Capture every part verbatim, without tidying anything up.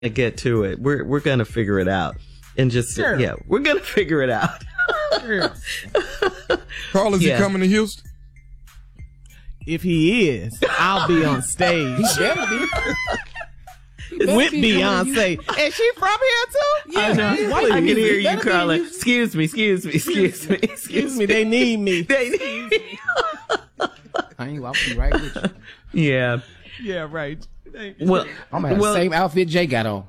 to get to it. We're we're gonna figure it out, and just Sure. yeah, we're gonna figure it out. Carl, is Yeah. he coming to Houston? If he is, I'll be on stage He better be. with be Beyonce. And she from here too? I know. man. I can hear you, Better be Carla. you. Excuse me, excuse me, excuse me, Excuse me, they need me. They need me. I ain't, I'll be right with you. Yeah. Yeah, right. Well, I'm gonna have well, the same outfit Jay got on.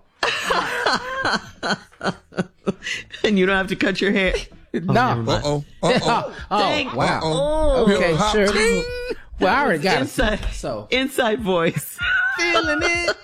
and you don't have to cut your hair. Nah. never mind. Uh-oh. Uh-oh. Oh, Dang. wow. Uh-oh. Okay, Hot sure. ting. Well, I already got Inside, it. So, inside voice. Feeling it.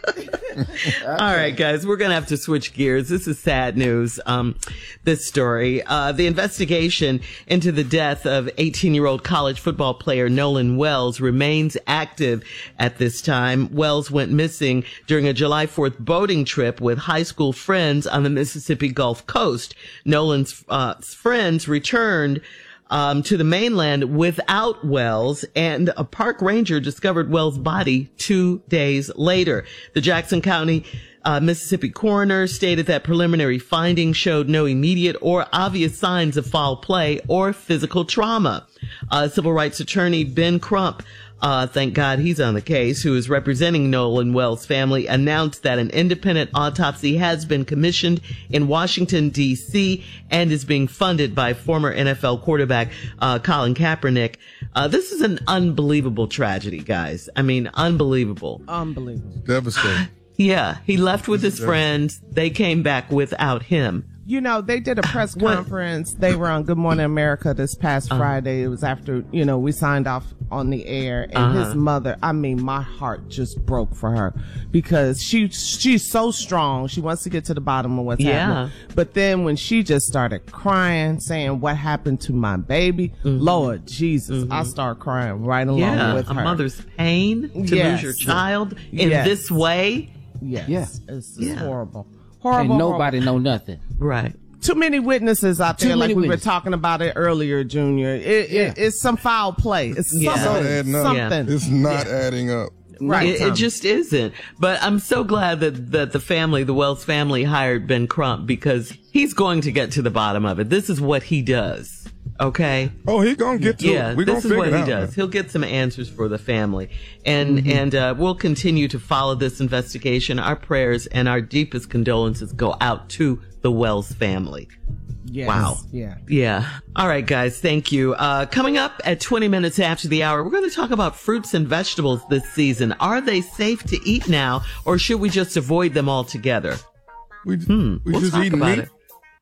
All right, guys, we're going to have to switch gears. This is sad news. Um, this story, uh, the investigation into the death of eighteen-year-old college football player Nolan Wells remains active at this time. Wells went missing during a July fourth boating trip with high school friends on the Mississippi Gulf Coast. Nolan's uh, friends returned Um, to the mainland without Wells, and a park ranger discovered Wells' body two days later. The Jackson County, uh, Mississippi coroner stated that preliminary findings showed no immediate or obvious signs of foul play or physical trauma. Uh, civil rights attorney Ben Crump, Uh, thank God he's on the case, who is representing Nolan Wells' family, announced that an independent autopsy has been commissioned in Washington, D C, and is being funded by former N F L quarterback uh, Colin Kaepernick. Uh, this is an unbelievable tragedy, guys. I mean, unbelievable. Unbelievable. Devastating. Yeah, he left with his friends. They came back without him. You know, they did a press conference. They were on Good Morning America this past Uh-huh. Friday. It was after, you know, we signed off on the air. And Uh-huh. his mother, I mean, my heart just broke for her because she she's so strong. She wants to get to the bottom of what's Yeah. happening. But then when she just started crying, saying, what happened to my baby? Lord Jesus, I start crying right along Yeah, with a her. mother's pain to Yes. lose your child in Yes. this way. Yes. Yeah. It's, it's Yeah. horrible. Horrible. and nobody know nothing. Right. Too many witnesses out Too there, like many we witnesses. were talking about it earlier, Junior. It, Yeah. it, it's some foul play. It's Yeah. It's not something. adding up. something. It's not adding up. Right. It, it just isn't. But I'm so glad that, that the family, the Wells family, hired Ben Crump, because he's going to get to the bottom of it. This is what he does. Okay. Oh, he gonna get to Yeah, it. We gonna this is figure what it he out, does. man. He'll get some answers for the family, and and uh, we'll continue to follow this investigation. Our prayers and our deepest condolences go out to the Wells family. Yes. Wow. Yeah. Yeah. All right, guys. Thank you. Uh, coming up at twenty minutes after the hour, we're going to talk about fruits and vegetables this season. Are they safe to eat now, or should we just avoid them altogether? We, Hmm. we We'll just talk eating about meat. it.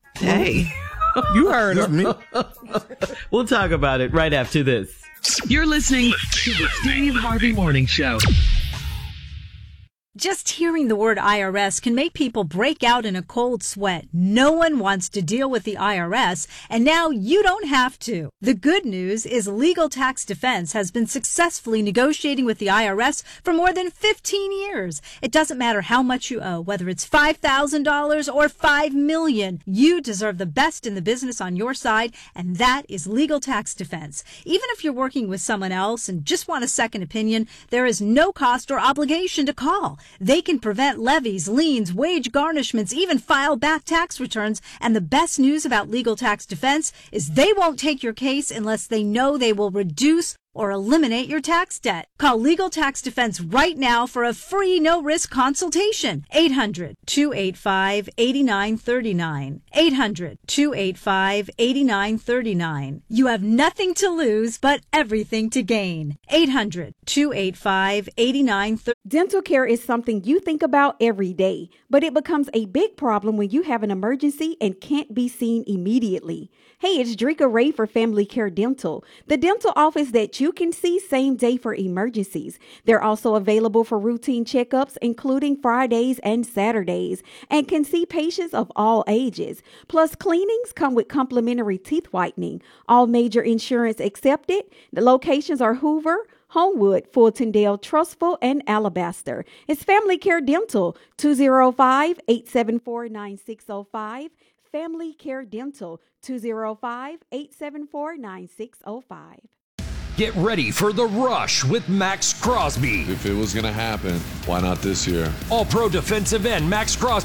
Hey, You heard Just her. meat. we'll talk about it right after this. You're listening to the Steve Harvey Morning Show. Just hearing the word I R S can make people break out in a cold sweat. No one wants to deal with the I R S, and now you don't have to. The good news is Legal Tax Defense has been successfully negotiating with the I R S for more than fifteen years. It doesn't matter how much you owe, whether it's five thousand dollars or five million dollars. You deserve the best in the business on your side, and that is Legal Tax Defense. Even if you're working with someone else and just want a second opinion, there is no cost or obligation to call. They can prevent levies, liens, wage garnishments, even file back tax returns. And the best news about Legal Tax Defense is they won't take your case unless they know they will reduce or eliminate your tax debt. Call Legal Tax Defense right now for a free no-risk consultation. eight hundred, two eight five, eight nine three nine. eight hundred, two eight five, eight nine three nine. You have nothing to lose but everything to gain. eight hundred, two eight five, eight nine three nine. Dental care is something you think about every day, but it becomes a big problem when you have an emergency and can't be seen immediately. Hey, it's Drika Ray for Family Care Dental, the dental office that you can see same day for emergencies. They're also available for routine checkups, including Fridays and Saturdays, and can see patients of all ages. Plus, cleanings come with complimentary teeth whitening. All major insurance accepted. The locations are Hoover, Homewood, Fultondale, Trustful, and Alabaster. It's Family Care Dental, two oh five, eight seven four, nine six oh five. Family Care Dental, two oh five, eight seven four, nine six oh five. Get ready for the rush with Max Crosby. If it was going to happen, why not this year? All-Pro defensive end Max Crosby